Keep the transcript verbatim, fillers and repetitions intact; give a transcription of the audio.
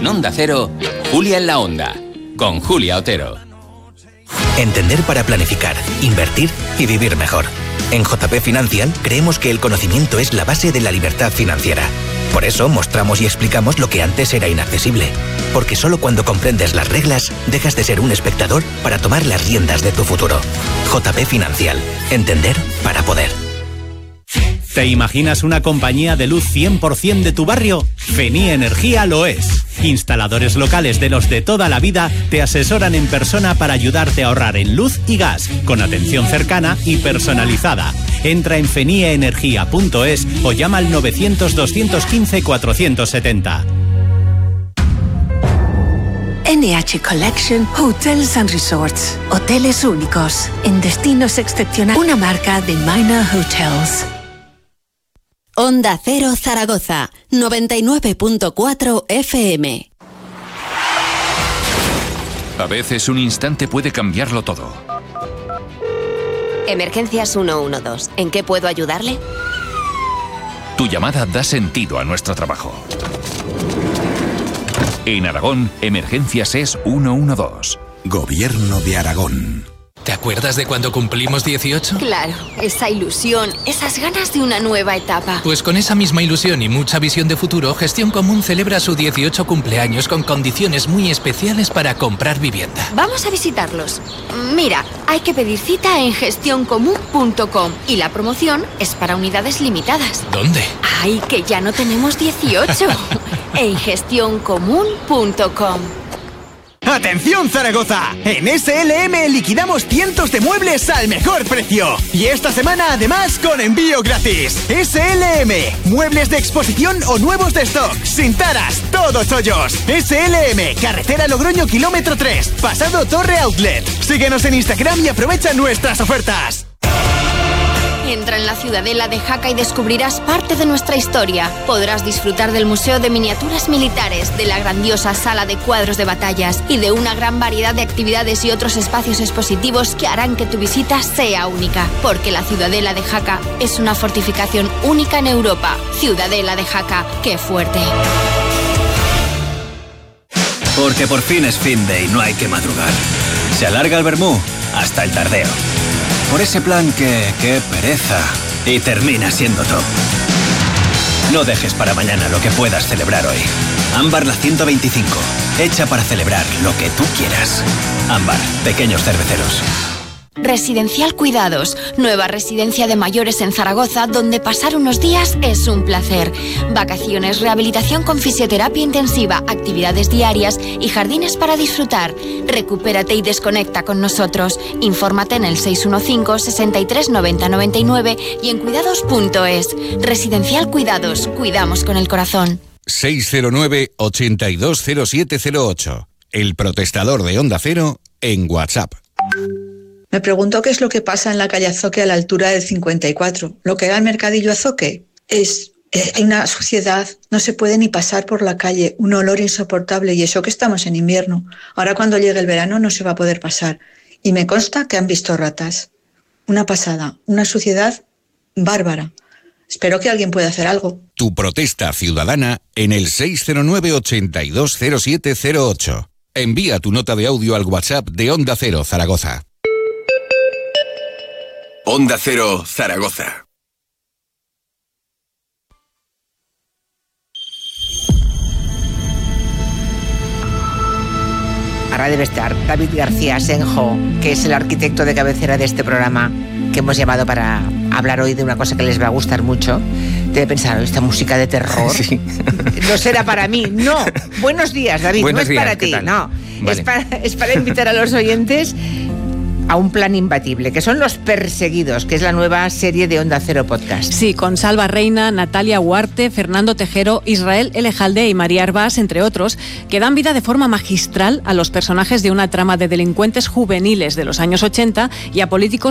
En Onda Cero, Julia en la Onda, con Julia Otero. Entender para planificar, invertir y vivir mejor. En J P Financial creemos que el conocimiento es la base de la libertad financiera. Por eso mostramos y explicamos lo que antes era inaccesible. Porque solo cuando comprendes las reglas, dejas de ser un espectador para tomar las riendas de tu futuro. J P Financial. Entender para poder. ¿Te imaginas una compañía de luz cien por ciento de tu barrio? Fenie Energía lo es. Instaladores locales de los de toda la vida te asesoran en persona para ayudarte a ahorrar en luz y gas, con atención cercana y personalizada. Entra en fenie energía punto es o llama al novecientos, doscientos quince, cuatrocientos setenta. N H Collection Hotels and Resorts. Hoteles únicos, en destinos excepcionales. Una marca de Minor Hotels. Onda Cero Zaragoza, noventa y nueve punto cuatro F M. A veces un instante puede cambiarlo todo. Emergencias ciento doce. ¿En qué puedo ayudarle? Tu llamada da sentido a nuestro trabajo. En Aragón, Emergencias es ciento doce. Gobierno de Aragón. ¿Te acuerdas de cuando cumplimos dieciocho? Claro, esa ilusión, esas ganas de una nueva etapa. Pues con esa misma ilusión y mucha visión de futuro, Gestión Común celebra su dieciocho cumpleaños con condiciones muy especiales para comprar vivienda. Vamos a visitarlos. Mira, hay que pedir cita en gestión común punto com y la promoción es para unidades limitadas. ¿Dónde? ¡Ay, que ya no tenemos dieciocho! En gestión común punto com. ¡Atención Zaragoza! En S L M liquidamos cientos de muebles al mejor precio. Y esta semana además con envío gratis. S L M, muebles de exposición o nuevos de stock. Sin taras, todos chollos. S L M, carretera Logroño kilómetro tres, pasado Torre Outlet. Síguenos en Instagram y aprovecha nuestras ofertas. Entra en la Ciudadela de Jaca y descubrirás parte de nuestra historia. Podrás disfrutar del Museo de Miniaturas Militares, de la grandiosa sala de cuadros de batallas y de una gran variedad de actividades y otros espacios expositivos que harán que tu visita sea única. Porque la Ciudadela de Jaca es una fortificación única en Europa. Ciudadela de Jaca, ¡qué fuerte! Porque por fin es fin de y no hay que madrugar. Se alarga el vermú hasta el tardeo. Por ese plan que, qué pereza, y termina siendo top. No dejes para mañana lo que puedas celebrar hoy. Ámbar la ciento veinticinco, hecha para celebrar lo que tú quieras. Ámbar, pequeños cerveceros. Residencial Cuidados, nueva residencia de mayores en Zaragoza, donde pasar unos días es un placer. Vacaciones, rehabilitación con fisioterapia intensiva, actividades diarias y jardines para disfrutar. Recupérate y desconecta con nosotros. Infórmate en el seis uno cinco, sesenta y tres, noventa, noventa y nueve y en cuidados punto es. Residencial Cuidados, cuidamos con el corazón. seis cero nueve, ochenta y dos, cero siete cero ocho. El protestador de Onda Cero en WhatsApp. Me pregunto qué es lo que pasa en la calle Azoque a la altura del cincuenta y cuatro. Lo que era el mercadillo Azoque es, eh, hay una suciedad, no se puede ni pasar por la calle, un olor insoportable, y eso que estamos en invierno. Ahora cuando llegue el verano no se va a poder pasar. Y me consta que han visto ratas. Una pasada, una suciedad bárbara. Espero que alguien pueda hacer algo. Tu protesta ciudadana en el seis cero nueve, ochenta y dos, cero siete cero ocho. Envía tu nota de audio al WhatsApp de Onda Cero Zaragoza. Onda Cero Zaragoza. Ahora debe estar David García Senjo, que es el arquitecto de cabecera de este programa que hemos llamado para hablar hoy de una cosa que les va a gustar mucho. Debe pensar, esta música de terror sí. No será para mí. No, buenos días, David. Buenos no es días, para ti, no. Vale. Es, para, es para invitar a los oyentes a un plan imbatible, que son Los Perseguidos, que es la nueva serie de Onda Cero Podcast. Sí, con Salva Reina, Natalia Huarte, Fernando Tejero, Israel Elejalde y María Arbás, entre otros, que dan vida de forma magistral a los personajes de una trama de delincuentes juveniles de los años ochenta y a políticos